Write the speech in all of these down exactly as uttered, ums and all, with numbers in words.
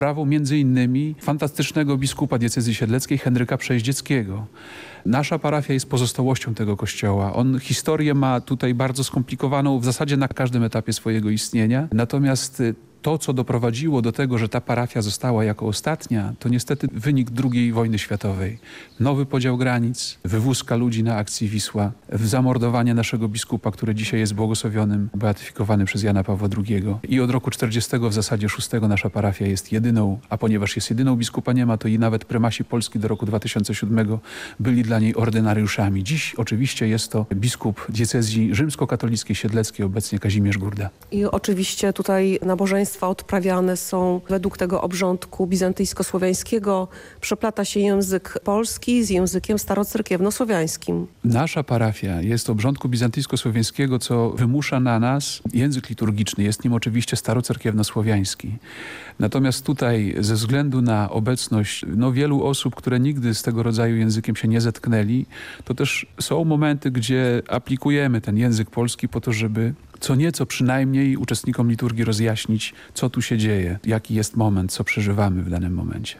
sprawą między innymi fantastycznego biskupa diecezji siedleckiej Henryka Przeździeckiego. Nasza parafia jest pozostałością tego kościoła. On historię ma tutaj bardzo skomplikowaną w zasadzie na każdym etapie swojego istnienia. Natomiast to, co doprowadziło do tego, że ta parafia została jako ostatnia, to niestety wynik drugiej wojny światowej. Nowy podział granic, wywózka ludzi na akcji Wisła, zamordowanie naszego biskupa, który dzisiaj jest błogosławionym, beatyfikowany przez Jana Pawła drugiego. I od roku czterdziestego, w zasadzie szóstego, nasza parafia jest jedyną, a ponieważ jest jedyną, biskupa nie ma, to i nawet prymasi Polski do roku dwa tysiące siódmego byli dla niej ordynariuszami. Dziś oczywiście jest to biskup diecezji rzymskokatolickiej siedleckiej, obecnie Kazimierz Gurda. I oczywiście tutaj nabożeństwa odprawiane są według tego obrządku bizantyjsko-słowiańskiego. Przeplata się język polski z językiem starocerkiewno-słowiańskim. Nasza parafia jest obrządku bizantyjsko-słowiańskiego, co wymusza na nas język liturgiczny. Jest nim oczywiście starocerkiewno-słowiański. Natomiast tutaj ze względu na obecność no, wielu osób, które nigdy z tego rodzaju językiem się nie zetknęli, to też są momenty, gdzie aplikujemy ten język polski po to, żeby co nieco przynajmniej uczestnikom liturgii rozjaśnić, co tu się dzieje, jaki jest moment, co przeżywamy w danym momencie.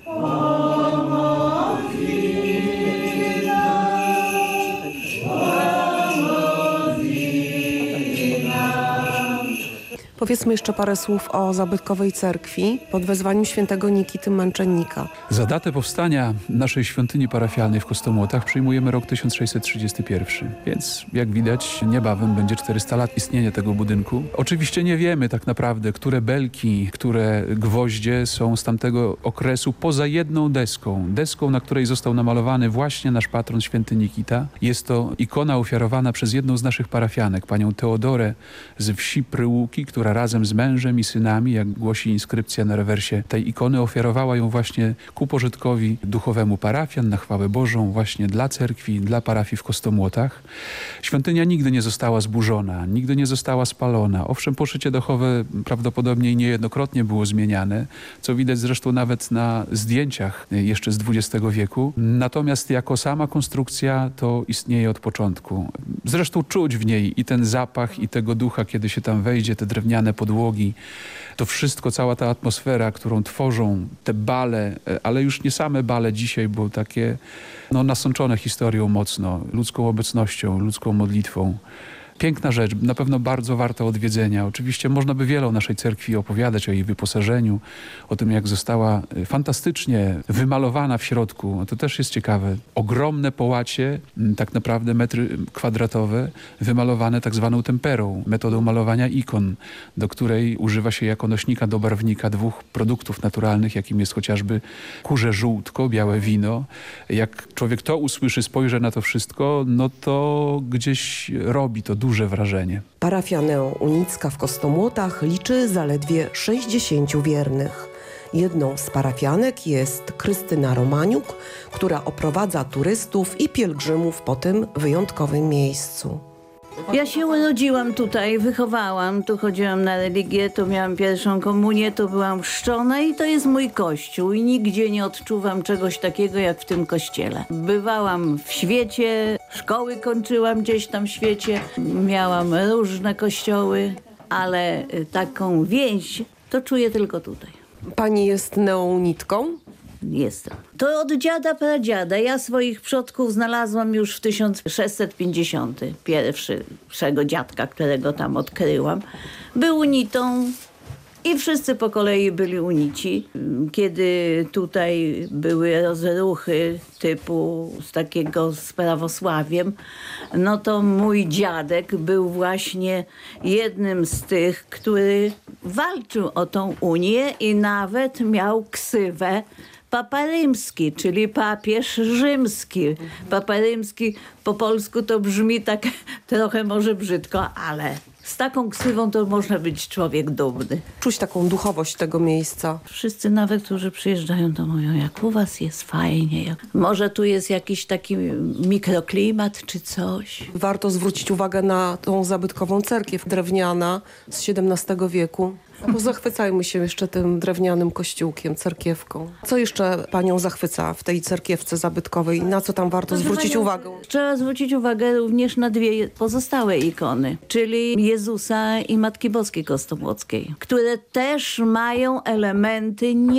Powiedzmy jeszcze parę słów o zabytkowej cerkwi pod wezwaniem świętego Nikity Męczennika. Za datę powstania naszej świątyni parafialnej w Kostomłotach przyjmujemy rok tysiąc sześćset trzydziesty pierwszy. Więc jak widać niebawem będzie czterysta lat istnienia tego budynku. Oczywiście nie wiemy tak naprawdę, które belki, które gwoździe są z tamtego okresu poza jedną deską. Deską, na której został namalowany właśnie nasz patron święty Nikita. Jest to ikona ofiarowana przez jedną z naszych parafianek, panią Teodorę z wsi Pryłuki, która razem z mężem i synami, jak głosi inskrypcja na rewersie tej ikony, ofiarowała ją właśnie ku pożytkowi duchowemu parafian, na chwałę Bożą, właśnie dla cerkwi, dla parafii w Kostomłotach. Świątynia nigdy nie została zburzona, nigdy nie została spalona. Owszem, poszycie dachowe prawdopodobnie niejednokrotnie było zmieniane, co widać zresztą nawet na zdjęciach jeszcze z dwudziestego wieku. Natomiast jako sama konstrukcja to istnieje od początku. Zresztą czuć w niej i ten zapach, i tego ducha, kiedy się tam wejdzie, te drewniane podłogi, to wszystko, cała ta atmosfera, którą tworzą te bale, ale już nie same bale dzisiaj, bo takie no, nasączone historią mocno, ludzką obecnością, ludzką modlitwą. Piękna rzecz, na pewno bardzo warta odwiedzenia. Oczywiście można by wiele o naszej cerkwi opowiadać, o jej wyposażeniu, o tym, jak została fantastycznie wymalowana w środku. To też jest ciekawe. Ogromne połacie, tak naprawdę metry kwadratowe, wymalowane tak zwaną temperą, metodą malowania ikon, do której używa się jako nośnika do barwnika dwóch produktów naturalnych, jakim jest chociażby kurze żółtko, białe wino. Jak człowiek to usłyszy, spojrzy na to wszystko, no to gdzieś robi to dużo duże wrażenie. Parafia neounicka w Kostomłotach liczy zaledwie sześćdziesięciu wiernych. Jedną z parafianek jest Krystyna Romaniuk, która oprowadza turystów i pielgrzymów po tym wyjątkowym miejscu. Ja się urodziłam tutaj, wychowałam, tu chodziłam na religię, tu miałam pierwszą komunię, tu byłam chrzczona i to jest mój kościół i nigdzie nie odczuwam czegoś takiego jak w tym kościele. Bywałam w świecie, szkoły kończyłam gdzieś tam w świecie, miałam różne kościoły, ale taką więź to czuję tylko tutaj. Pani jest neounitką? Jestem. To od dziada pradziada. Ja swoich przodków znalazłam już w tysiąc sześćset pięćdziesiątym. Pierwszego dziadka, którego tam odkryłam, był unitą i wszyscy po kolei byli unici. Kiedy tutaj były rozruchy typu z takiego z prawosławiem, no to mój dziadek był właśnie jednym z tych, który walczył o tą unię i nawet miał ksywę Papa Rzymski, czyli papież rzymski. Papa Rzymski po polsku to brzmi tak trochę może brzydko, ale z taką ksywą to można być człowiek dumny. Czuć taką duchowość tego miejsca. Wszyscy nawet, którzy przyjeżdżają, to mówią, jak u was jest fajnie. Jak... Może tu jest jakiś taki mikroklimat czy coś. Warto zwrócić uwagę na tą zabytkową cerkiew drewniana z siedemnastego wieku. Bo zachwycajmy się jeszcze tym drewnianym kościółkiem, cerkiewką. Co jeszcze panią zachwyca w tej cerkiewce zabytkowej? Na co tam warto Proszę zwrócić panią, uwagę? Trzeba zwrócić uwagę również na dwie pozostałe ikony, czyli Jezusa i Matki Boskiej Kostomłockiej, które też mają elementy nie